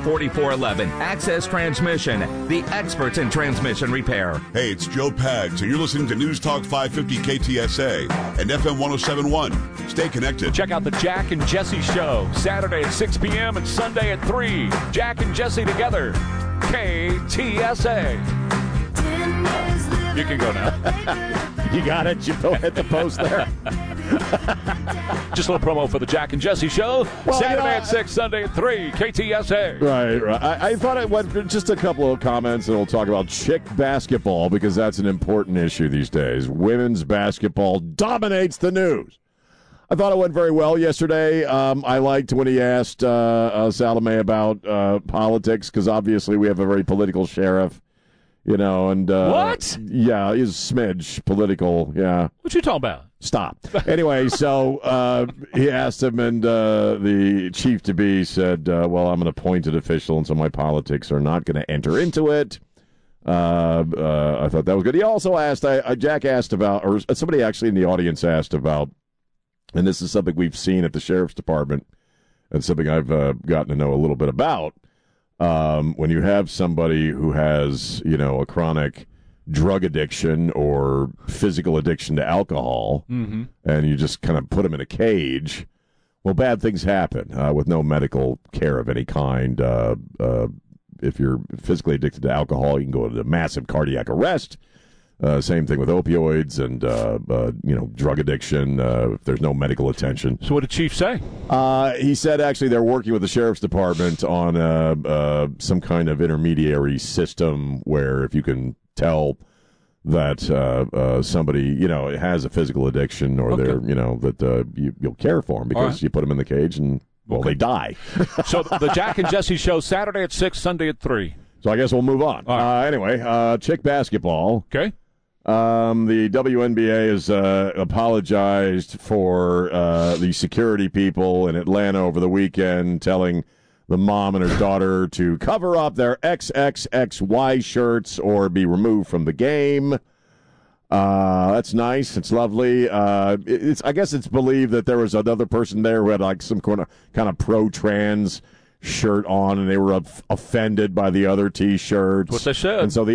4411 Access Transmission, the experts in transmission repair. Hey, it's Joe Pags, and you're listening to News Talk 550 KTSA and FM 1071. Stay connected. Check out the Jack and Jesse Show, Saturday at 6 p.m. and Sunday at 3. Jack and Jesse together. KTSA. You can go now. You got it. You hit the post there. Just a little promo for the Jack and Jesse Show. Well, Saturday at 6, Sunday at 3. KTSA. Right. I thought I went for just a couple of comments, and we'll talk about chick basketball because that's an important issue these days. Women's basketball dominates the news. I thought it went very well yesterday. I liked when he asked Salome about politics because obviously we have a very political sheriff. You know, and what? Yeah, he's a smidge political. Yeah, what you talking about? Stop. Anyway, so he asked him, and the chief to be said, "Well, I'm an appointed official, and so my politics are not going to enter into it." I thought that was good. He also asked, Jack asked about, or somebody actually in the audience asked about, and this is something we've seen at the sheriff's department, and something I've gotten to know a little bit about. When you have somebody who has, you know, a chronic drug addiction or physical addiction to alcohol, and you just kind of put them in a cage, well, bad things happen with no medical care of any kind. If you're physically addicted to alcohol, you can go into massive cardiac arrest. Same thing with opioids and, drug addiction if there's no medical attention. So what did Chief say? He said actually they're working with the sheriff's department on some kind of intermediary system where if you can tell that somebody, you know, has a physical addiction or they're, you know, that you'll care for them because you put them in the cage and, well, they die. So the Jack and Jesse Show, Saturday at 6, Sunday at 3. So I guess we'll move on. Anyway, chick basketball. Okay. The WNBA has apologized for the security people in Atlanta over the weekend, telling the mom and her daughter to cover up their XXXY shirts or be removed from the game. That's nice. It's lovely. I guess it's believed that there was another person there who had like some kind of pro-trans shirt on, and they were offended by the other T-shirts. What they said. And so the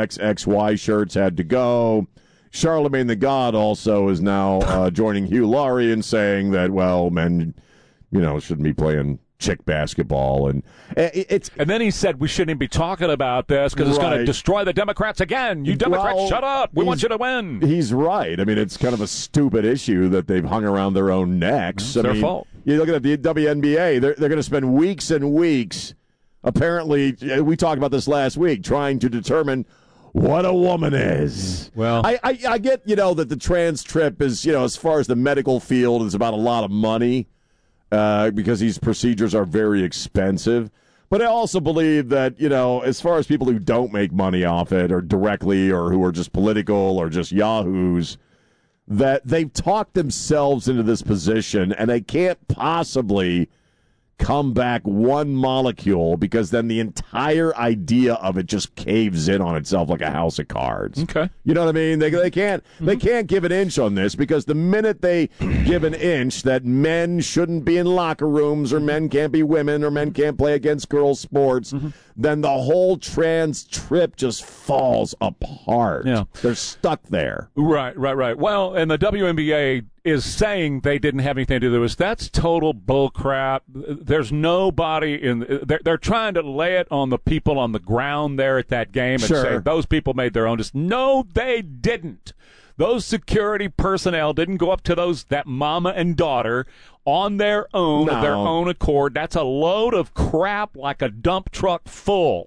XXXY shirts had to go. Charlemagne the God also is now joining Hugh Laurie in saying that, well, men, you know, shouldn't be playing chick basketball. And then he said we shouldn't be talking about this because it's going to destroy the Democrats again. You Democrats, shut up. We want you to win. He's right. I mean, it's kind of a stupid issue that they've hung around their own necks. It's their fault. You look at the WNBA, they're going to spend weeks and weeks, apparently, we talked about this last week, trying to determine what a woman is. Well, I get, you know, that the trans trip is, you know, as far as the medical field, is about a lot of money because these procedures are very expensive. But I also believe that, you know, as far as people who don't make money off it or directly or who are just political or just yahoos, that they've talked themselves into this position and they can't possibly come back one molecule because then the entire idea of it just caves in on itself like a house of cards. Okay. You know what I mean? They can't give an inch on this because the minute they give an inch that men shouldn't be in locker rooms or men can't be women or men can't play against girls sports, then the whole trans trip just falls apart. Yeah. They're stuck there. Right. Well, and the WNBA is saying they didn't have anything to do with this. That's total bullcrap. There's nobody they're trying to lay it on the people on the ground there at that game and say those people made their own. No, they didn't. Those security personnel didn't go up to that mama and daughter on their own, of their own accord. That's a load of crap like a dump truck full.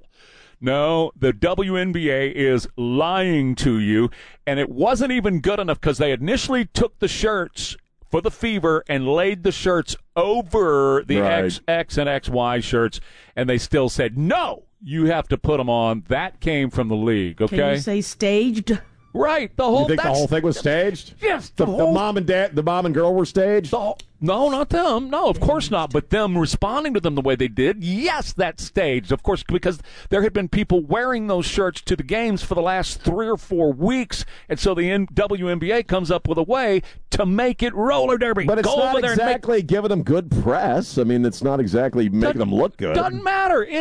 No, the WNBA is lying to you, and it wasn't even good enough because they initially took the shirts for the Fever and laid the shirts over the XX and XY shirts, and they still said, no, you have to put them on. That came from the league, okay? Can you say staged? Right. You think the whole thing was staged? Yes. The mom and girl were staged? No, not them. No, of course not. But them responding to them the way they did, yes, that's staged. Of course, because there had been people wearing those shirts to the games for the last 3 or 4 weeks, and so the WNBA comes up with a way to make it roller derby. But it's not exactly giving them good press. I mean, it's not exactly making them look good. Doesn't matter.